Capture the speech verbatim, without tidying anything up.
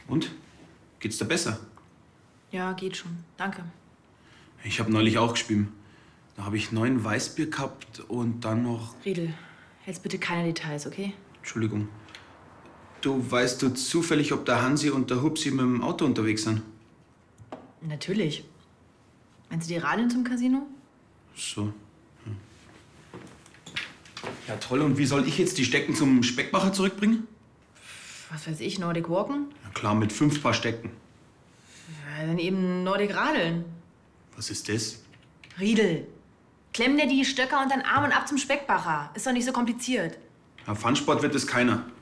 Und? Geht's dir besser? Ja, geht schon. Danke. Ich habe neulich auch gespielt. Da habe ich neun Weißbier gehabt und dann noch... Riedel, jetzt bitte keine Details, okay? Entschuldigung. Du, weißt du zufällig, ob der Hansi und der Hupsi mit dem Auto unterwegs sind? Natürlich. Meinst du, die radeln zum Casino? So. Hm. Ja, toll. Und wie soll ich jetzt die Stecken zum Speckmacher zurückbringen? Was weiß ich, Nordic Walken? Ja, klar, mit fünf Paar Stecken. Ja, dann eben Nordic Radeln. Was ist das? Riedel, klemm dir die Stöcker unter den Arm und ab zum Speckbacher. Ist doch nicht so kompliziert. Ja, Funsport wird es keiner.